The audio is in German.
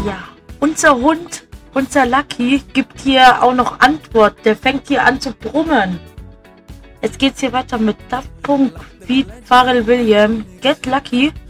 Ja, unser Hund, unser Lucky, gibt hier auch noch Antwort. Der fängt hier an zu brummen. Jetzt geht's hier weiter mit Daft Punk, Pete, Pharrell Williams, Get Lucky.